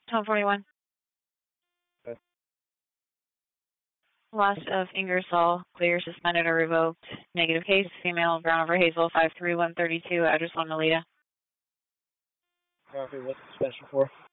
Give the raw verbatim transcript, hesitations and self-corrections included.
twelve forty-one. Okay. Loss of Ingersoll, clear, suspended, or revoked. Negative case, female, brown over hazel, five three one thirty-two, address on Melita. Copy, what's the suspension for?